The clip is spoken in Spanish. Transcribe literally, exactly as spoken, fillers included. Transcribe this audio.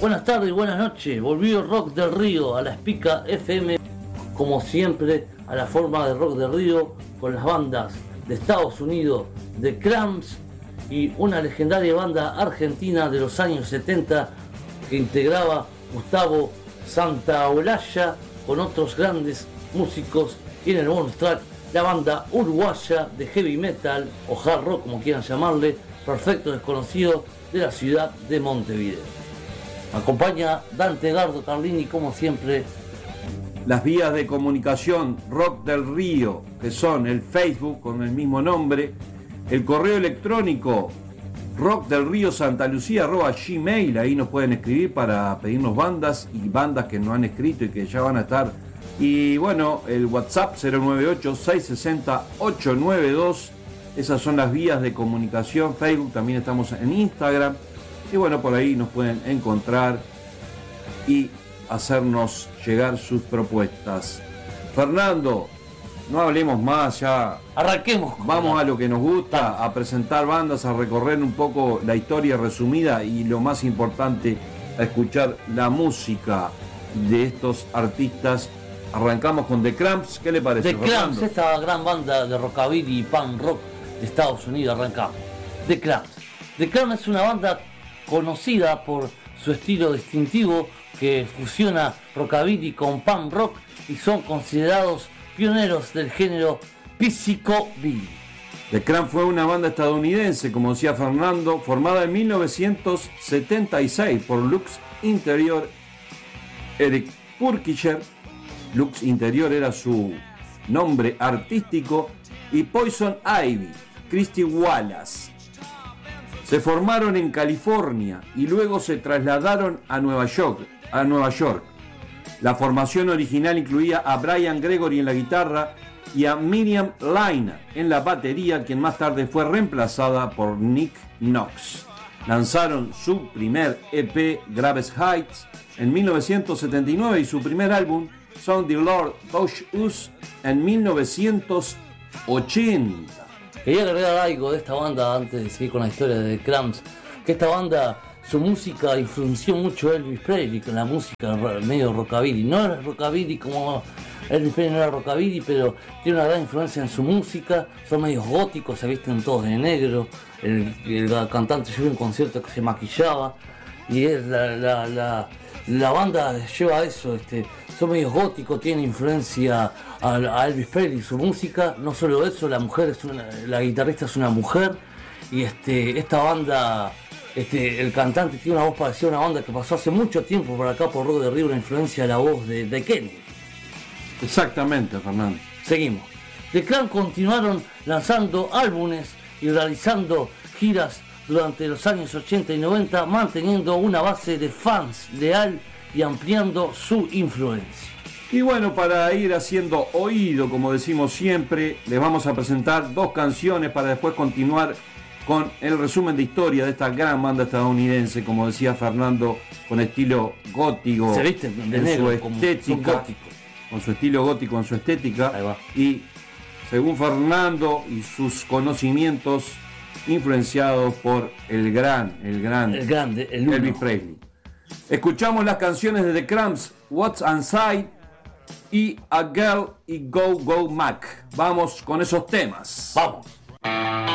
Buenas tardes y buenas noches. Volvió Rock del Río a la Espica F M, como siempre, a la forma de Rock del Río, con las bandas de Estados Unidos, The Cramps, y una legendaria banda argentina de los años setenta que integraba Gustavo Santaolalla con otros grandes músicos, y en el bonus track la banda uruguaya de heavy metal o hard rock, como quieran llamarle, Perfecto Desconocido, de la ciudad de Montevideo. Me acompaña Dante Gardo Carlini, como siempre. Las vías de comunicación Rock del Río, que son el Facebook con el mismo nombre, el correo electrónico rock del río santa lucía arroba gmail, ahí nos pueden escribir para pedirnos bandas y bandas que no han escrito y que ya van a estar. Y bueno, el WhatsApp cero nueve ocho, seis seis cero, ocho nueve dos, esas son las vías de comunicación. Facebook, también estamos en Instagram, y bueno, por ahí nos pueden encontrar y hacernos llegar sus propuestas. Fernando, no hablemos más, ya arranquemos. Vamos a lo que nos gusta, a presentar bandas, a recorrer un poco la historia resumida y lo más importante, a escuchar la música de estos artistas. Arrancamos con The Cramps. ¿Qué le parece? The Cramps, esta gran banda de rockabilly y punk rock de Estados Unidos. Arrancamos. The Cramps. The Cramps es una banda conocida por su estilo distintivo que fusiona rockabilly con punk rock, y son considerados pioneros del género psychobilly. The Cramps fue una banda estadounidense, como decía Fernando, formada en mil novecientos setenta y seis por Lux Interior, Eric Purkisher. Lux Interior era su nombre artístico, y Poison Ivy, Christy Wallace. Se formaron en California y luego se trasladaron a Nueva York. A Nueva York. La formación original incluía a Brian Gregory en la guitarra y a Miriam Lynn en la batería, quien más tarde fue reemplazada por Nick Knox. Lanzaron su primer E P, Graves Heights, en mil novecientos setenta y nueve, y su primer álbum, Sound the Lord Touch Us, en mil novecientos ochenta. Quería agregar algo de esta banda antes de seguir con la historia de The Cramps, que esta banda, su música influenció mucho a Elvis Presley, con la música medio rockabilly. No es rockabilly como Elvis Presley, no era rockabilly, pero tiene una gran influencia en su música. Son medios góticos, se visten todos de negro. El, el cantante llevó un concierto que se maquillaba, y es la, la, la, la banda lleva eso, este, son medios góticos, tienen influencia a, a Elvis Presley, su música. No solo eso, la mujer es una, la guitarrista es una mujer, y este, esta banda, este, el cantante tiene una voz parecida a una banda que pasó hace mucho tiempo por acá por Rock del Río, una influencia de la voz de, de Kenny. Exactamente, Fernando. Seguimos. The Cramps continuaron lanzando álbumes y realizando giras durante los años ochenta y noventa, manteniendo una base de fans leal y ampliando su influencia. Y bueno, para ir haciendo oído, como decimos siempre, les vamos a presentar dos canciones para después continuar con el resumen de historia de esta gran banda estadounidense, como decía Fernando, con estilo gótico. Se visten de en negro, su como estética, con su estilo gótico en su estética. Ahí va. Y según Fernando y sus conocimientos, influenciados por el gran, el gran, el grande, el Elvis uno. Presley. Escuchamos las canciones de The Cramps, What's Inside y A Girl y Go Go Mac. Vamos con esos temas. Vamos.